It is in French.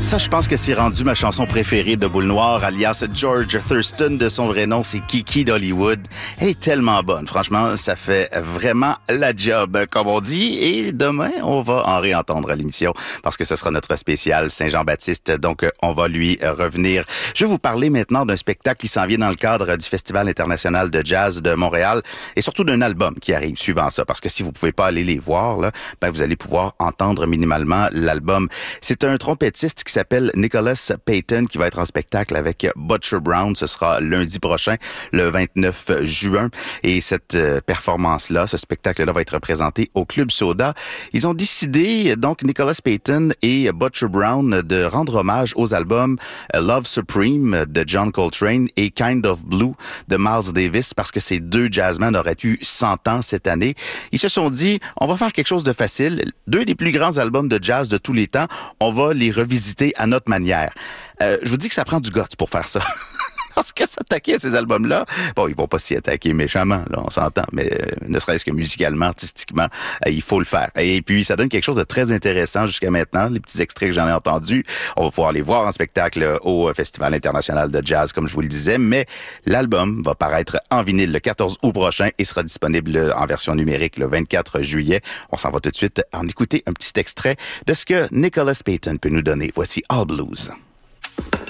Ça, je pense que c'est rendu ma chanson préférée de Boule Noire, alias George Thurston. De son vrai nom, c'est Kiki d'Hollywood. Elle est tellement bonne. Franchement, ça fait vraiment la job, comme on dit. Et demain, on va en réentendre à l'émission parce que ce sera notre spécial Saint-Jean-Baptiste. Donc, on va lui revenir. Je vais vous parler maintenant d'un spectacle qui s'en vient dans le cadre du Festival international de jazz de Montréal et surtout d'un album qui arrive suivant ça. Parce que si vous pouvez pas aller les voir, là, ben, vous allez pouvoir entendre minimalement l'album. C'est un trompettiste qui s'appelle Nicholas Payton qui va être en spectacle avec Butcher Brown. Ce sera lundi prochain, le 29 juin. Et cette performance-là, ce spectacle-là va être présenté au Club Soda. Ils ont décidé, donc Nicholas Payton et Butcher Brown, de rendre hommage aux albums Love Supreme de John Coltrane et Kind of Blue de Miles Davis parce que ces deux jazzmen auraient eu 100 ans cette année. Ils se sont dit, on va faire quelque chose de facile. Deux des plus grands albums de jazz de tous les temps, on va les revisiter à notre manière. Je vous dis que ça prend du guts pour faire ça. Parce que s'attaquer à ces albums-là, bon, ils vont pas s'y attaquer méchamment, là, on s'entend, mais ne serait-ce que musicalement, artistiquement, il faut le faire. Et puis, ça donne quelque chose de très intéressant jusqu'à maintenant. Les petits extraits que j'en ai entendus, on va pouvoir les voir en spectacle au Festival international de jazz, comme je vous le disais, mais l'album va paraître en vinyle le 14 août prochain et sera disponible en version numérique le 24 juillet. On s'en va tout de suite en écouter un petit extrait de ce que Nicholas Payton peut nous donner. Voici All Blues.